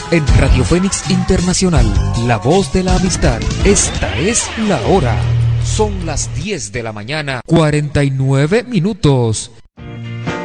en Radio Fénix Internacional, la voz de la amistad. Esta es la hora. Son las 10 de la mañana, 49 minutos.